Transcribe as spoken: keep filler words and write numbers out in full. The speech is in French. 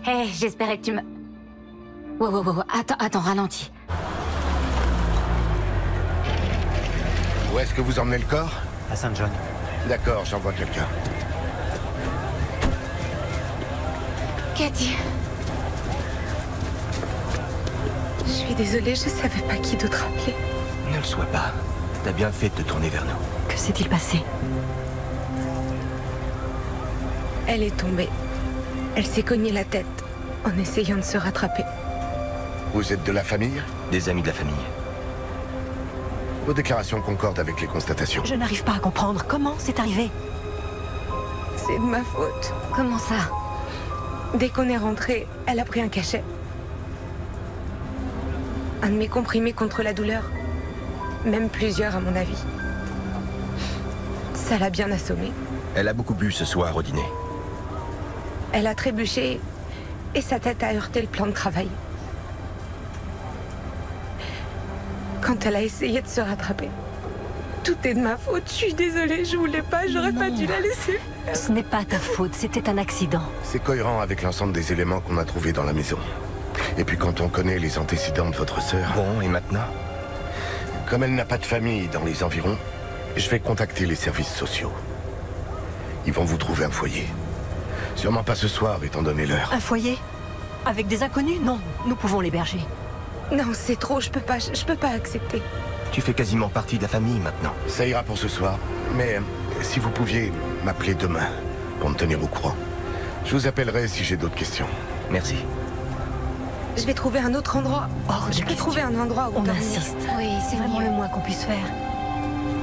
Hé, j'espérais que tu me... Wow, wow, wow, attends, attends, ralentis. Où est-ce que vous emmenez le corps? À Saint John. D'accord, j'envoie quelqu'un. Cathy. Je suis désolée, je savais pas qui d'autre appeler. Ne le sois pas. T'as bien fait de te tourner vers nous. Que s'est-il passé? Elle est tombée. Elle s'est cognée la tête en essayant de se rattraper. Vous êtes de la famille? Des amis de la famille. Vos déclarations concordent avec les constatations. Je n'arrive pas à comprendre. Comment c'est arrivé? C'est de ma faute. Comment ça? Dès qu'on est rentré, elle a pris un cachet. Un de mes comprimés contre la douleur. Même plusieurs, à mon avis. Ça l'a bien assommée. Elle a beaucoup bu ce soir au dîner. Elle a trébuché et sa tête a heurté le plan de travail. Quand elle a essayé de se rattraper. Tout est de ma faute, je suis désolée, je voulais pas, j'aurais pas dû la laisser. Ce n'est pas ta faute, c'était un accident. C'est cohérent avec l'ensemble des éléments qu'on a trouvés dans la maison. Et puis quand on connaît les antécédents de votre sœur... Bon, et maintenant? Comme elle n'a pas de famille dans les environs, je vais contacter les services sociaux. Ils vont vous trouver un foyer. Sûrement pas ce soir, étant donné l'heure. Un foyer? Avec des inconnus? Non, nous pouvons l'héberger. Non, c'est trop, je peux pas, je, je peux pas accepter. Tu fais quasiment partie de la famille maintenant. Ça ira pour ce soir. Mais euh, si vous pouviez m'appeler demain pour me tenir au courant. Je vous appellerai si j'ai d'autres questions. Merci. Je vais trouver un autre endroit. Oh, je peux trouver un endroit où On dormir. insiste. Oui, c'est C'est vraiment mieux. le moins qu'on puisse faire.